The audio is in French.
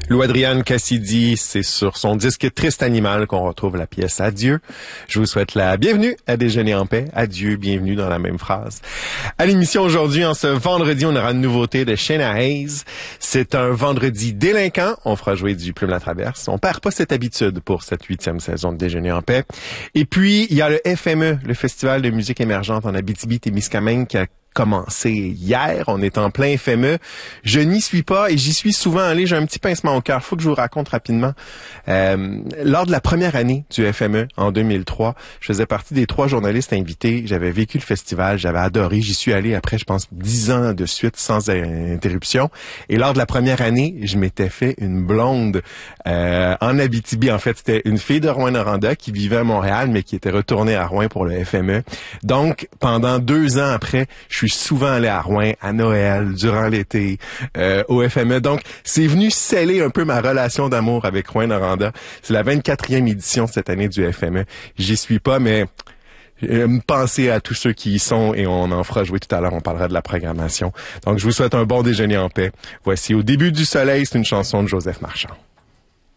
Lou Adrian Cassidy, c'est sur son disque Triste Animal qu'on retrouve la pièce Adieu. Je vous souhaite la bienvenue à Déjeuner en paix. Adieu, bienvenue dans la même phrase. À l'émission aujourd'hui, en ce vendredi, on aura une nouveauté de Shayna Hayes. C'est un vendredi délinquant. On fera jouer du Plume la Traverse. On perd pas cette habitude pour cette 8e saison de Déjeuner en paix. Et puis, il y a le FME, le Festival de musique émergente en Abitibi-Témiscamingue qui a commencé hier. On est en plein FME. Je n'y suis pas et j'y suis souvent allé. J'ai un petit pincement au cœur. Faut que je vous raconte rapidement. Lors de la première année du FME, en 2003, je faisais partie des 3 journalistes invités. J'avais vécu le festival. J'avais adoré. J'y suis allé après, je pense, 10 ans de suite sans interruption. Et lors de la première année, je m'étais fait une blonde en Abitibi. En fait, c'était une fille de Rouyn-Noranda qui vivait à Montréal, mais qui était retournée à Rouyn pour le FME. Donc, pendant 2 ans après, je suis souvent allé à Rouyn, à Noël, durant l'été, au FME. Donc, c'est venu sceller un peu ma relation d'amour avec Rouyn-Noranda. C'est la 24e édition cette année du FME. J'y suis pas, mais pensez à tous ceux qui y sont et on en fera jouer tout à l'heure. On parlera de la programmation. Donc, je vous souhaite un bon déjeuner en paix. Voici Au début du soleil, c'est une chanson de Joseph Marchand.